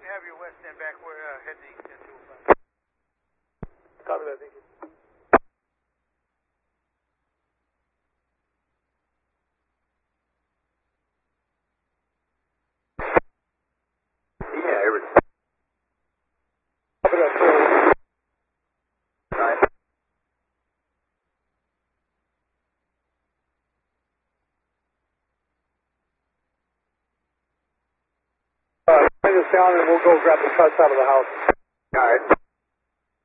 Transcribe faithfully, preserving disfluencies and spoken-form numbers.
Have your west end back where uh, heading east at two oh five. Copy that, thank you. Yeah, everything. Copy that, sir. Right. Uh, bring this down and we'll go grab the cuts out of the house. All right.